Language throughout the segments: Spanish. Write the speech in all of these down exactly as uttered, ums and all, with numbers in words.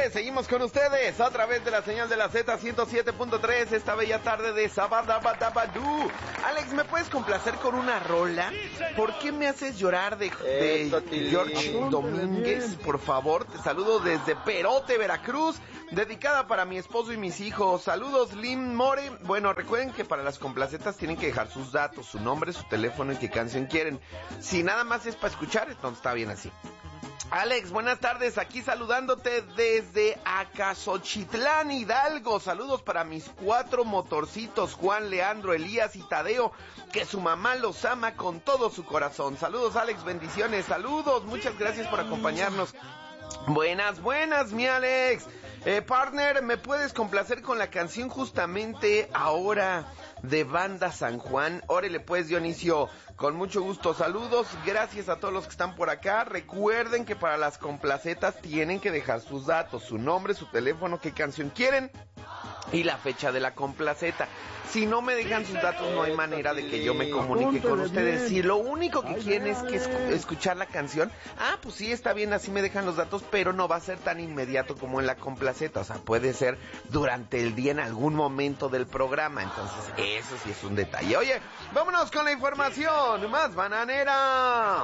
tardes, seguimos con ustedes a través de la señal de la Z ciento siete punto tres, esta bella tarde de Sabadabadabadú. Alex, ¿me puedes complacer con una rola? ¿Por qué me haces llorar de, de George Domínguez? Por favor, te saludo desde Perote, Veracruz, dedicada para mi esposo y mis hijos. Saludos, Lim More. Bueno, recuerden que para las complacetas tienen que dejar sus datos, su nombre, su teléfono y qué canción quieren. Si nada más es para escuchar, entonces está bien así. Alex, buenas tardes, aquí saludándote desde Acasochitlán, Hidalgo. Saludos para mis cuatro motorcitos, Juan, Leandro, Elías y Tadeo, que su mamá los ama con todo su corazón. Saludos, Alex, bendiciones, saludos, muchas gracias por acompañarnos. Buenas, buenas, mi Alex. Eh, partner, ¿me puedes complacer con la canción justamente ahora de Banda San Juan? Órale pues, Dionisio, con mucho gusto. Saludos, gracias a todos los que están por acá. Recuerden que para las complacetas tienen que dejar sus datos, su nombre, su teléfono, qué canción quieren y la fecha de la complaceta. Si no me dejan sus datos, no hay manera de que yo me comunique con ustedes. Si lo único que quieren es que escu- escuchar la canción, ah, pues sí, está bien, así me dejan los datos, pero no va a ser tan inmediato como en la complaceta. O sea, puede ser durante el día en algún momento del programa. Entonces, eso sí es un detalle. Oye, vámonos con la información más bananera.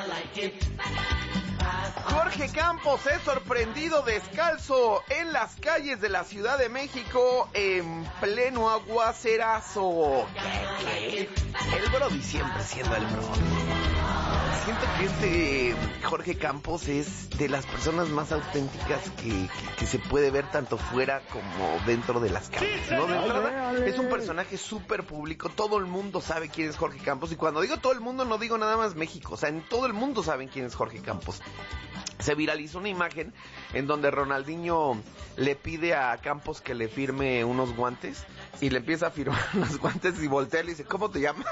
Jorge Campos es sorprendido descalzo en las calles de la Ciudad de México en pleno aguacerazo. ¿Qué? ¿Qué? El Brody siempre siendo el Brody. Siento que este Jorge Campos es de las personas más auténticas que, que, que se puede ver tanto fuera como dentro de las calles, ¿no? De entrada, es un personaje súper público, todo el mundo sabe quién es Jorge Campos, y cuando digo todo el mundo no digo nada más México, o sea, en todo el mundo saben quién es Jorge Campos. Se viralizó una imagen en donde Ronaldinho le pide a Campos que le firme unos guantes y le empieza a firmar los guantes y voltea y le dice, ¿cómo te llamas?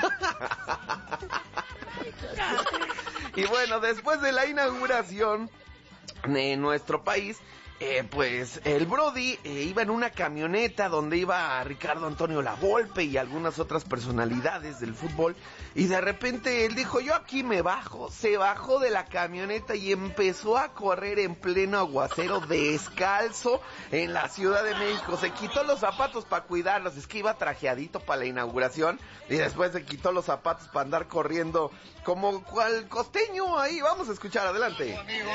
Y bueno, después de la inauguración de nuestro país, eh, pues el Brody eh, iba en una camioneta donde iba Ricardo Antonio Lavolpe y algunas otras personalidades del fútbol, y de repente él dijo, yo aquí me bajo. Se bajó de la camioneta y empezó a correr en pleno aguacero descalzo en la Ciudad de México. Se quitó los zapatos para cuidarlos, es que iba trajeadito para la inauguración, y después se quitó los zapatos para andar corriendo como cual costeño. Ahí vamos a escuchar, adelante. México,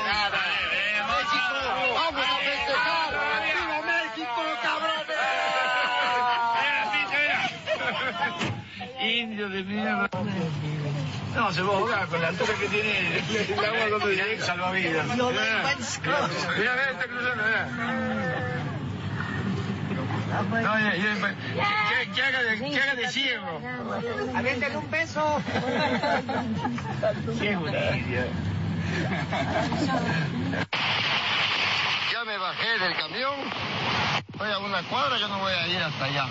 vamos a festejar. ¡Viva México, cabrones! Indio de mierda. No, se va a ahogar con la altura que tiene el agua cuando llega salvavidas. No, mira, mira, está cruzando, mira. No, ya, ya, que, que, haga de, que haga de ciego. Aviéntale un peso. Ciego, India. Ya me bajé del camión, voy a una cuadra, yo no voy a ir hasta allá.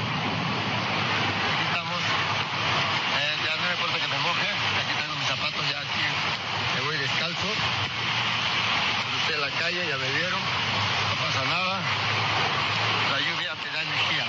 Aquí estamos, eh, ya no me importa que me moje, aquí tengo mis zapatos, ya aquí me voy descalzo. Crucé la calle, ya me vieron, no pasa nada, la lluvia te da energía.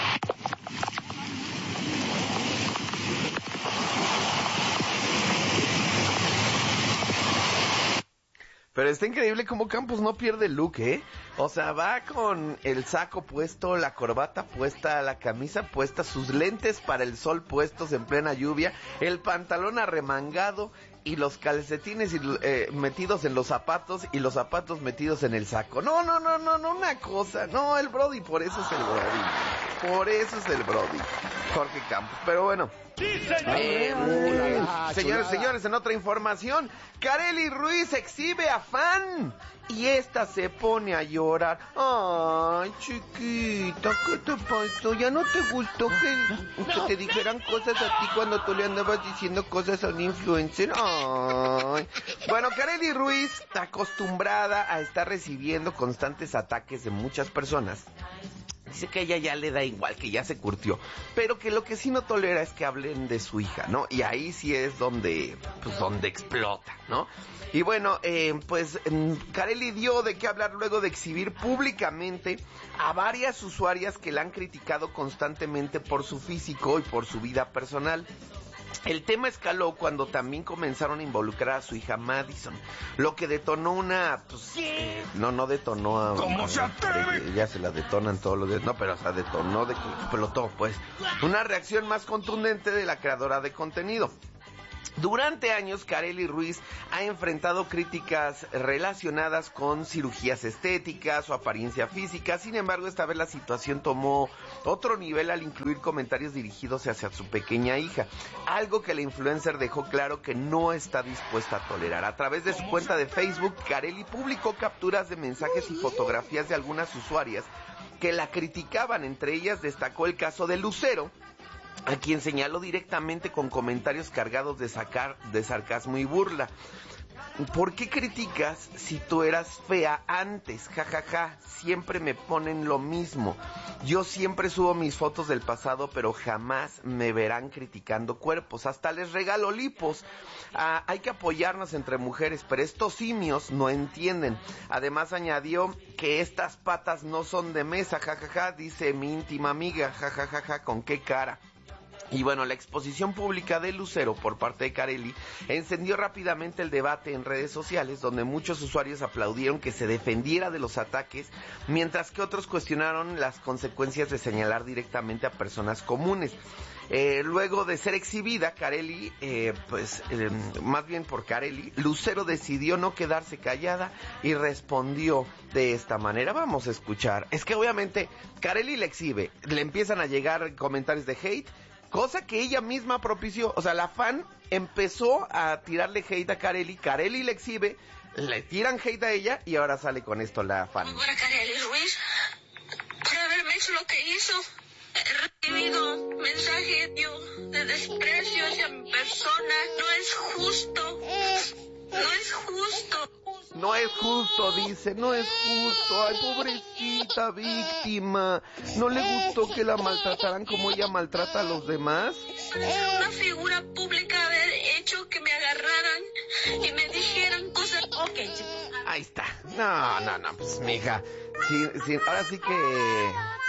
Pero está increíble cómo Campos no pierde el look, ¿eh? O sea, va con el saco puesto, la corbata puesta, la camisa puesta, sus lentes para el sol puestos en plena lluvia, el pantalón arremangado y los calcetines eh, metidos en los zapatos y los zapatos metidos en el saco. No, no, no, no, no, una cosa. No, el Brody, por eso es el Brody. Por eso es el Brody. Jorge Campos. Pero bueno. Eh, uh, señores, señores, en otra información, Karely Ruiz exhibe afán y esta se pone a llorar. Ay, chiquita, ¿qué te pasó? ¿Ya no te gustó que, que te dijeran cosas a ti cuando tú le andabas diciendo cosas a un influencer? Ay. Bueno, Karely Ruiz, acostumbrada a estar recibiendo constantes ataques de muchas personas, dice que a ella ya le da igual, que ya se curtió, pero que lo que sí no tolera es que hablen de su hija, ¿no? Y ahí sí es donde, pues, donde explota, ¿no? Y bueno, eh, pues, Karely dio de qué hablar luego de exhibir públicamente a varias usuarias que la han criticado constantemente por su físico y por su vida personal. El tema escaló cuando también comenzaron a involucrar a su hija Madison, lo que detonó una... Pues, eh, no, no detonó a... ¿Cómo se atreve? Ya se la detonan todos los días. No, pero o sea, detonó de que explotó, pues. Una reacción más contundente de la creadora de contenido. Durante años, Karely Ruiz ha enfrentado críticas relacionadas con cirugías estéticas o apariencia física. Sin embargo, esta vez la situación tomó otro nivel al incluir comentarios dirigidos hacia su pequeña hija, algo que la influencer dejó claro que no está dispuesta a tolerar. A través de su cuenta de Facebook, Karely publicó capturas de mensajes y fotografías de algunas usuarias que la criticaban. Entre ellas destacó el caso de Lucero, a quien señaló directamente con comentarios cargados de, sacar, de sarcasmo y burla. ¿Por qué criticas si tú eras fea antes? Ja, ja, ja, siempre me ponen lo mismo. Yo siempre subo mis fotos del pasado, pero jamás me verán criticando cuerpos. Hasta les regalo lipos. Ah, hay que apoyarnos entre mujeres, pero estos simios no entienden. Además añadió que estas patas no son de mesa, ja, ja, ja, dice mi íntima amiga, ja, ja, ja, ja, ¿con qué cara? Y bueno, la exposición pública de Lucero por parte de Karely encendió rápidamente el debate en redes sociales, donde muchos usuarios aplaudieron que se defendiera de los ataques, mientras que otros cuestionaron las consecuencias de señalar directamente a personas comunes. Eh, luego de ser exhibida, Karely, eh, pues eh, más bien por Karely, Lucero decidió no quedarse callada y respondió de esta manera. Vamos a escuchar. Es que obviamente Karely le exhibe, le empiezan a llegar comentarios de hate, cosa que ella misma propició. O sea, la fan empezó a tirarle hate a Karely, Karely le exhibe, le tiran hate a ella y ahora sale con esto la fan. Muy buena Karely Ruiz, por haberme hecho lo que hizo. He recibido mensajes de desprecio hacia mi persona. No es justo. No es justo. No es justo, dice, no es justo. Ay, pobrecita víctima. ¿No le gustó que la maltrataran como ella maltrata a los demás? Una figura pública haber hecho que me agarraran y me dijeran cosas. Ok, ahí está. No, no, no, pues mija. Si, si, ahora sí que...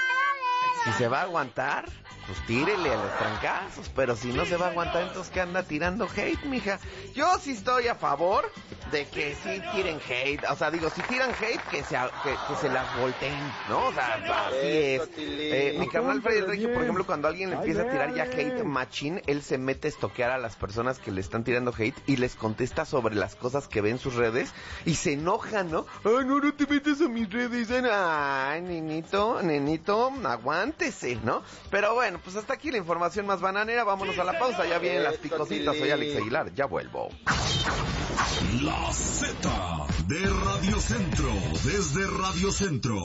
Si se va a aguantar, pues tírele a los trancazos, pero si no se va a aguantar, entonces ¿qué anda tirando hate, mija? Yo sí estoy a favor de que sí tiren hate, o sea, digo, si tiran hate, que se, que, que se las volteen, ¿no? O sea, así es. Eh, mi carnal Freddy Regio, por ejemplo, cuando alguien le empieza a tirar ya hate machín, él se mete a estoquear a las personas que le están tirando hate y les contesta sobre las cosas que ve en sus redes y se enojan, ¿no? Ay, no, no te metes a mis redes. Ay, nenito, nenito, aguántese, ¿no? Pero bueno, pues hasta aquí la información más bananera. Vámonos a la pausa, ya vienen las picositas. Soy Alex Aguilar, ya vuelvo. La Z de Radio Centro, desde Radio Centro.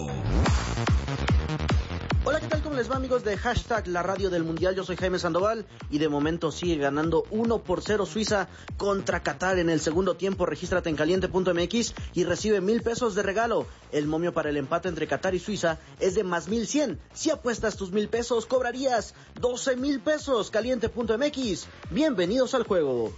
Hola, ¿qué tal? ¿Cómo les va, amigos de Hashtag La Radio del Mundial? Yo soy Jaime Sandoval y de momento sigue ganando uno por cero Suiza contra Qatar en el segundo tiempo. Regístrate en caliente punto m x y recibe mil pesos de regalo. El momio para el empate entre Qatar y Suiza es de más mil cien. Si apuestas tus mil pesos, cobrarías doce mil pesos. caliente punto m x. Bienvenidos al juego.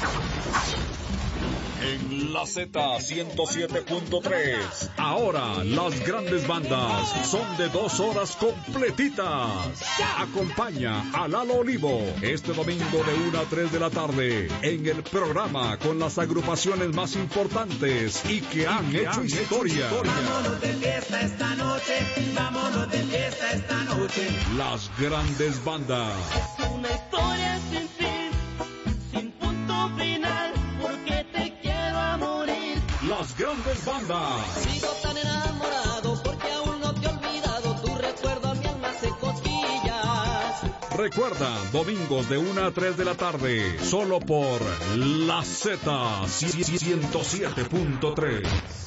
En la Z ciento siete punto tres. Ahora las grandes bandas son de dos horas completitas. Acompaña a Lalo Olivo este domingo de una a tres de la tarde en el programa con las agrupaciones más importantes y que han, y que hecho, han historia. hecho historia. Vámonos de fiesta esta noche, vámonos de fiesta esta noche. Las grandes bandas. Es una historia sin fin, sin punto final, porque te quiero a morir. Las grandes bandas. Sigo tan enamorado porque aún no te he olvidado, tu recuerdo a mi alma hace cosquillas. Recuerda, domingos de una a tres de la tarde, solo por la Z ciento siete punto tres.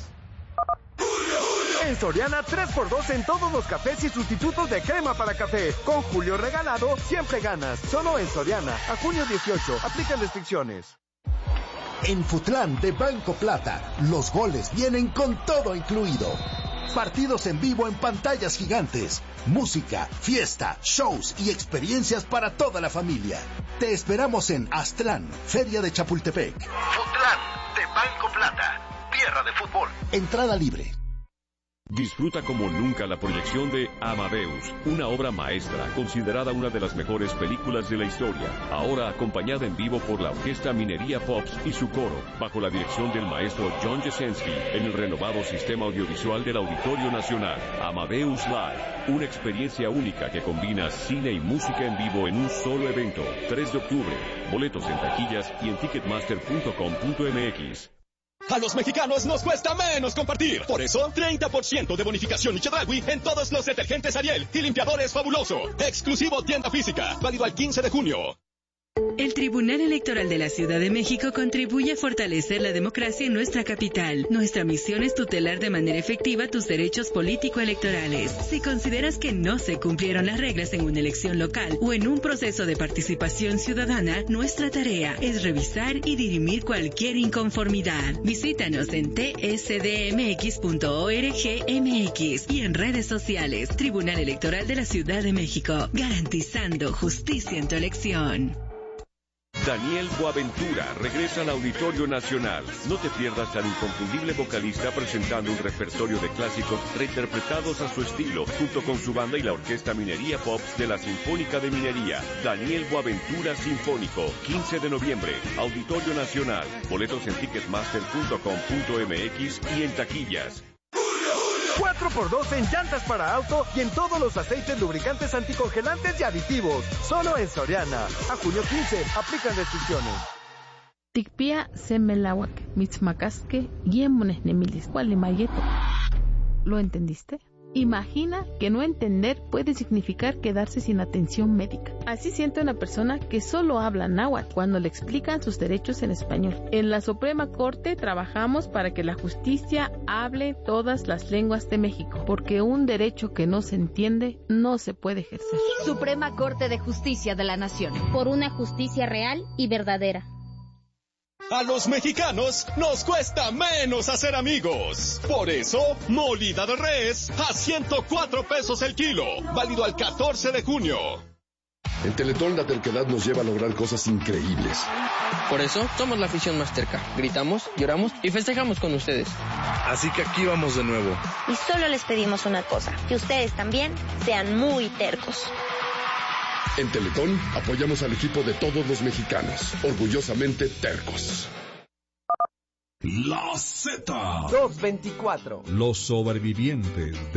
En Soriana, tres por dos en todos los cafés y sustitutos de crema para café. Con Julio regalado, siempre ganas. Solo en Soriana. A junio dieciocho. Aplican restricciones. En Futlán de Banco Plata, los goles vienen con todo incluido. Partidos en vivo en pantallas gigantes, música, fiesta, shows y experiencias para toda la familia. Te esperamos en Aztlán, Feria de Chapultepec. Futlán de Banco Plata, tierra de fútbol. Entrada libre. Disfruta como nunca la proyección de Amadeus, una obra maestra considerada una de las mejores películas de la historia, ahora acompañada en vivo por la Orquesta Minería Pops y su coro, bajo la dirección del maestro John Jasenski, en el renovado sistema audiovisual del Auditorio Nacional. Amadeus Live, una experiencia única que combina cine y música en vivo en un solo evento. tres de octubre, boletos en taquillas y en ticketmaster punto com punto m x. A los mexicanos nos cuesta menos compartir. Por eso, treinta por ciento de bonificación y Chedraui en todos los detergentes Ariel y limpiadores Fabuloso. Exclusivo tienda física. Válido al quince de junio. El Tribunal Electoral de la Ciudad de México contribuye a fortalecer la democracia en nuestra capital. Nuestra misión es tutelar de manera efectiva tus derechos político-electorales. Si consideras que no se cumplieron las reglas en una elección local o en un proceso de participación ciudadana, nuestra tarea es revisar y dirimir cualquier inconformidad. Visítanos en t s d m x punto org m x y en redes sociales. Tribunal Electoral de la Ciudad de México, garantizando justicia en tu elección. Daniel Boaventura regresa al Auditorio Nacional. No te pierdas al inconfundible vocalista presentando un repertorio de clásicos reinterpretados a su estilo, junto con su banda y la Orquesta Minería Pops de la Sinfónica de Minería. Daniel Boaventura Sinfónico, quince de noviembre, Auditorio Nacional. Boletos en ticketmaster punto com punto m x y en taquillas. cuatro por dos en llantas para auto y en todos los aceites lubricantes anticongelantes y aditivos. Solo en Soriana. A junio quince. Aplican restricciones. Tikpia semelawak, mitzmacasque, guiemones nemilis, gualimayeto. ¿Lo entendiste? Imagina que no entender puede significar quedarse sin atención médica. Así siente una persona que solo habla náhuatl cuando le explican sus derechos en español. En la Suprema Corte trabajamos para que la justicia hable todas las lenguas de México, porque un derecho que no se entiende no se puede ejercer. Suprema Corte de Justicia de la Nación. Por una justicia real y verdadera. A los mexicanos nos cuesta menos hacer amigos. Por eso, molida de res a ciento cuatro pesos el kilo. Válido al catorce de junio. En Teletón la terquedad nos lleva a lograr cosas increíbles. Por eso, somos la afición más terca. Gritamos, lloramos y festejamos con ustedes. Así que aquí vamos de nuevo. Y solo les pedimos una cosa, que ustedes también sean muy tercos. En Teletón apoyamos al equipo de todos los mexicanos, orgullosamente tercos. La Z. doscientos veinticuatro. Los sobrevivientes de